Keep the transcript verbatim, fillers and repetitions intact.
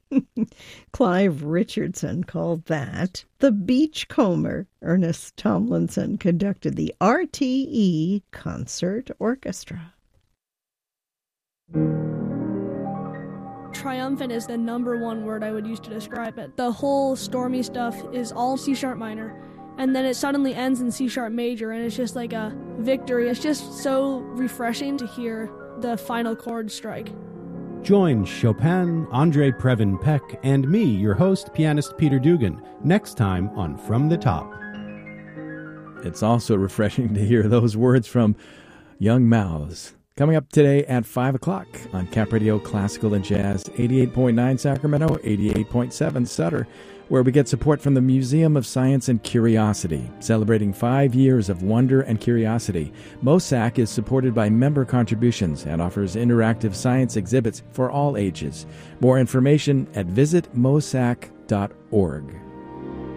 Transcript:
Clive Richardson called that the Beachcomber. Ernest Tomlinson conducted the R T E Concert Orchestra. Triumphant is the number one word I would use to describe it. The whole stormy stuff is all C sharp minor, and then it suddenly ends in C sharp major, and it's just like a victory. It's just so refreshing to hear the final chord strike. Join Chopin, Andre Previn Peck, and me, your host, pianist Peter Dugan, next time on From the Top. It's also refreshing to hear those words from young mouths. Coming up today at five o'clock on Cap Radio Classical and Jazz, eighty-eight point nine Sacramento, eighty-eight point seven Sutter, where we get support from the Museum of Science and Curiosity, celebrating five years of wonder and curiosity. MOSAC is supported by member contributions and offers interactive science exhibits for all ages. More information at visit mosac dot org.